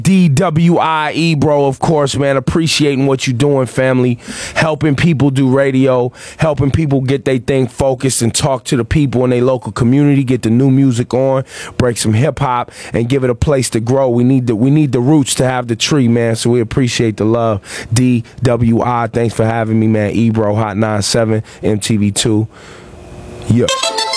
DWIE, bro, of course, man. Appreciating what you doing, family. Helping people do radio, helping people get their thing focused and talk to the people in their local community, get the new music on, break some hip hop, and give it a place to grow. We need the roots to have the tree, man. So we appreciate the love. DWI, thanks for having me, man. Ebro, Hot 97, MTV2. Yeah.